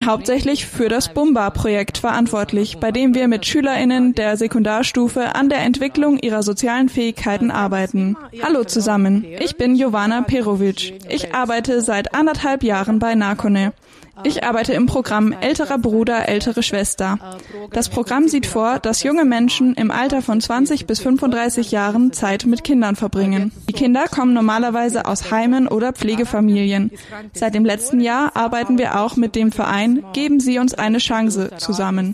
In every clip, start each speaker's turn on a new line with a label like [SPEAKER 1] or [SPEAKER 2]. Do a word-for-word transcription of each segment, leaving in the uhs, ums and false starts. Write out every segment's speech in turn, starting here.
[SPEAKER 1] hauptsächlich für das Bumba-Projekt verantwortlich, bei dem wir mit SchülerInnen der Sekundarstufe an der Entwicklung ihrer sozialen Fähigkeiten arbeiten. Hallo zusammen, ich bin Jovana Perovic. Ich arbeite seit anderthalb Jahren bei Nakone. Ich arbeite im Programm Älterer Bruder, ältere Schwester. Das Programm sieht vor, dass junge Menschen im Alter von zwanzig bis fünfunddreißig Jahren Zeit mit Kindern verbringen. Die Kinder kommen normalerweise aus Heimen oder Pflegefamilien. Seit dem letzten Jahr arbeiten wir auch mit dem Verein Geben Sie uns eine Chance zusammen.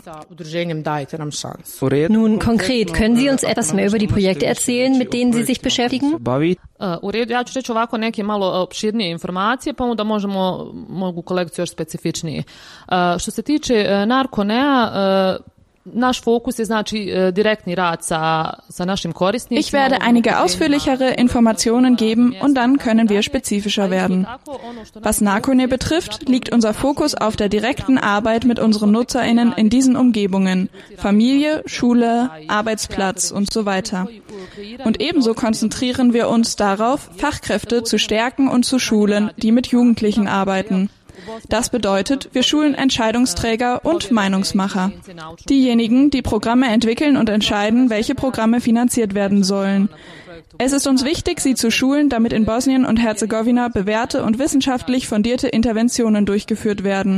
[SPEAKER 2] Nun konkret, können Sie uns etwas mehr über die Projekte erzählen, mit denen Sie sich beschäftigen?
[SPEAKER 3] U redu, ja ću reći ovako neke malo opširnije informacije, pa onda možemo, mogu kolekciju još specifičnije. Što se tiče Narkonea, naš Fokus ist znači direktni rad sa, sa našim Korisnicima.
[SPEAKER 1] Ich werde einige ausführlichere Informationen geben und dann können wir spezifischer werden. Was Nakone betrifft, liegt unser Fokus auf der direkten Arbeit mit unseren NutzerInnen in diesen Umgebungen. Familie, Schule, Arbeitsplatz und so weiter. Und ebenso konzentrieren wir uns darauf, Fachkräfte zu stärken und zu schulen, die mit Jugendlichen arbeiten. Das bedeutet, wir schulen Entscheidungsträger und Meinungsmacher. Diejenigen, die Programme entwickeln und entscheiden, welche Programme finanziert werden sollen. Es ist uns wichtig, sie zu schulen, damit in Bosnien und Herzegowina bewährte und wissenschaftlich fundierte Interventionen durchgeführt werden.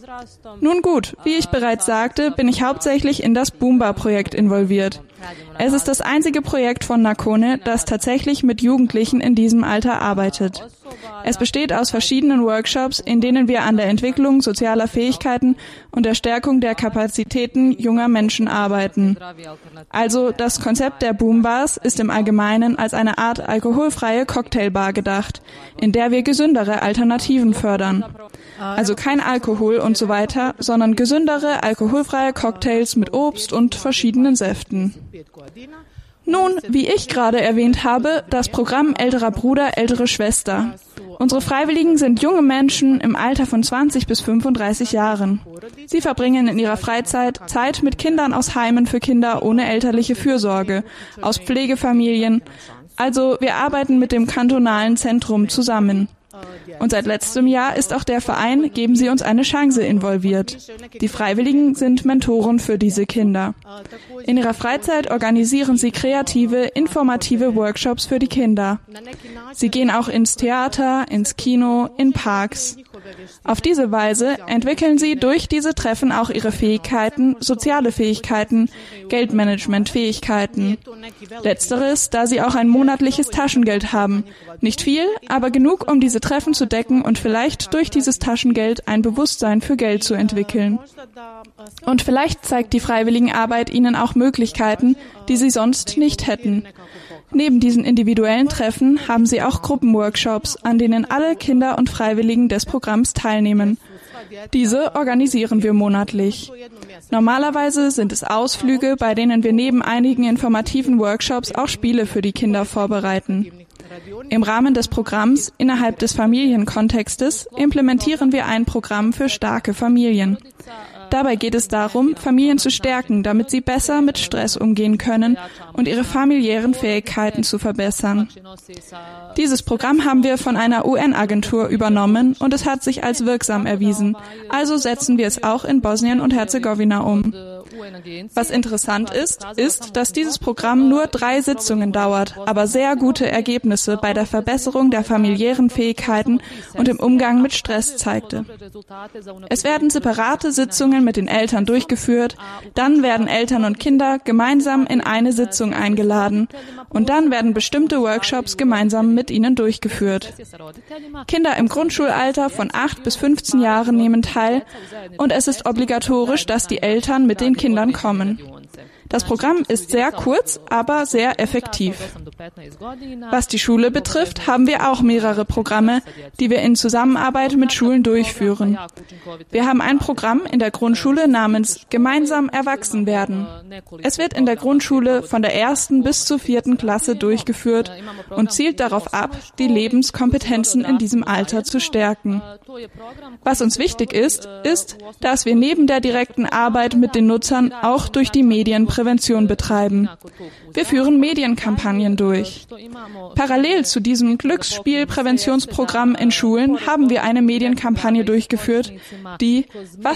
[SPEAKER 1] Nun gut, wie ich bereits sagte, bin ich hauptsächlich in das Bumba-Projekt involviert. Es ist das einzige Projekt von Nakone, das tatsächlich mit Jugendlichen in diesem Alter arbeitet. Es besteht aus verschiedenen Workshops, in denen wir an der Entwicklung sozialer Fähigkeiten und der Stärkung der Kapazitäten junger Menschen arbeiten. Also das Konzept der Boombars ist im Allgemeinen als eine Art alkoholfreie Cocktailbar gedacht, in der wir gesündere Alternativen fördern. Also kein Alkohol und so weiter, sondern gesündere, alkoholfreie Cocktails mit Obst und verschiedenen Säften. Nun, wie ich gerade erwähnt habe, das Programm Älterer Bruder, ältere Schwester. Unsere Freiwilligen sind junge Menschen im Alter von zwanzig bis fünfunddreißig Jahren. Sie verbringen in ihrer Freizeit Zeit mit Kindern aus Heimen für Kinder ohne elterliche Fürsorge, aus Pflegefamilien. Also wir arbeiten mit dem kantonalen Zentrum zusammen. Und seit letztem Jahr ist auch der Verein Geben Sie uns eine Chance involviert. Die Freiwilligen sind Mentoren für diese Kinder. In ihrer Freizeit organisieren sie kreative, informative Workshops für die Kinder. Sie gehen auch ins Theater, ins Kino, in Parks. Auf diese Weise entwickeln sie durch diese Treffen auch ihre Fähigkeiten, soziale Fähigkeiten, Geldmanagementfähigkeiten. Letzteres, da sie auch ein monatliches Taschengeld haben. Nicht viel, aber genug, um diese Treffen zu decken und vielleicht durch dieses Taschengeld ein Bewusstsein für Geld zu entwickeln. Und vielleicht zeigt die Freiwilligenarbeit ihnen auch Möglichkeiten, die sie sonst nicht hätten. Neben diesen individuellen Treffen haben sie auch Gruppenworkshops, an denen alle Kinder und Freiwilligen des Programms teilnehmen. Diese organisieren wir monatlich. Normalerweise sind es Ausflüge, bei denen wir neben einigen informativen Workshops auch Spiele für die Kinder vorbereiten. Im Rahmen des Programms innerhalb des Familienkontextes implementieren wir ein Programm für starke Familien. Dabei geht es darum, Familien zu stärken, damit sie besser mit Stress umgehen können und ihre familiären Fähigkeiten zu verbessern. Dieses Programm haben wir von einer U N-Agentur übernommen und es hat sich als wirksam erwiesen. Also setzen wir es auch in Bosnien und Herzegowina um. Was interessant ist, ist, dass dieses Programm nur drei Sitzungen dauert, aber sehr gute Ergebnisse bei der Verbesserung der familiären Fähigkeiten und im Umgang mit Stress zeigte. Es werden separate Sitzungen mit den Eltern durchgeführt, dann werden Eltern und Kinder gemeinsam in eine Sitzung eingeladen und dann werden bestimmte Workshops gemeinsam mit ihnen durchgeführt. Kinder im Grundschulalter von acht bis fünfzehn Jahren nehmen teil und es ist obligatorisch, dass die Eltern mit den Kindern kommen. Das Programm ist sehr kurz, aber sehr effektiv. Was die Schule betrifft, haben wir auch mehrere Programme, die wir in Zusammenarbeit mit Schulen durchführen. Wir haben ein Programm in der Grundschule namens Gemeinsam erwachsen werden. Es wird in der Grundschule von der ersten bis zur vierten Klasse durchgeführt und zielt darauf ab, die Lebenskompetenzen in diesem Alter zu stärken. Was uns wichtig ist, ist, dass wir neben der direkten Arbeit mit den Nutzern auch durch die Medien Prävention betreiben. Wir führen Medienkampagnen durch. Parallel zu diesem Glücksspielpräventionsprogramm in Schulen haben wir eine Medienkampagne durchgeführt, die Was